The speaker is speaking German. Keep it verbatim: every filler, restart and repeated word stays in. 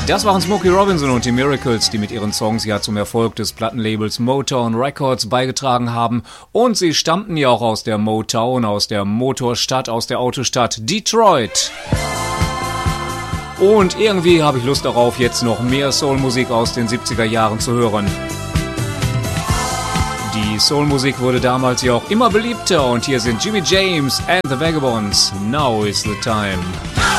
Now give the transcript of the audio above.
Das waren Smokey Robinson und die Miracles, die mit ihren Songs ja zum Erfolg des Plattenlabels Motown Records beigetragen haben. Und sie stammten ja auch aus der Motown, aus der Motorstadt, aus der Autostadt Detroit. Und irgendwie habe ich Lust darauf, jetzt noch mehr Soulmusik aus den siebziger Jahren zu hören. Die Soulmusik wurde damals ja auch immer beliebter und hier sind Jimmy James and the Vagabonds. Now is the time.